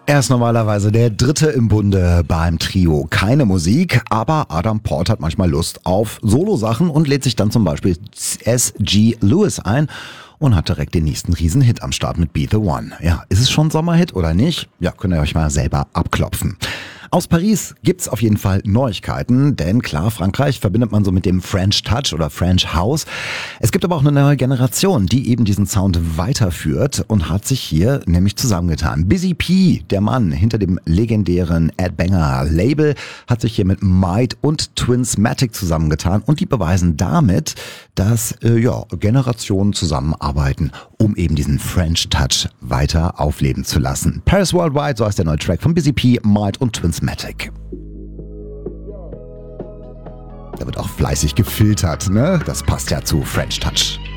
Er ist normalerweise der Dritte im Bunde beim Trio. Keine Musik, aber Adam Port hat manchmal Lust auf Solosachen und lädt sich dann zum Beispiel S.G. Lewis ein und hat direkt den nächsten Riesenhit am Start mit Be The One. Ja, ist es schon Sommerhit oder nicht? Ja, könnt ihr euch mal selber abklopfen. Aus Paris gibt's auf jeden Fall Neuigkeiten, denn klar, Frankreich verbindet man so mit dem French Touch oder French House. Es gibt aber auch eine neue Generation, die eben diesen Sound weiterführt und hat sich hier nämlich zusammengetan. Busy P, der Mann hinter dem legendären Ed Banger Label, hat sich hier mit Might und Twinsmatic zusammengetan und die beweisen damit, dass Generationen zusammenarbeiten, um eben diesen French Touch weiter aufleben zu lassen. Paris Worldwide, so heißt der neue Track von Busy P, Might und Twinsmatic. Da wird auch fleißig gefiltert, ne? Das passt ja zu French Touch.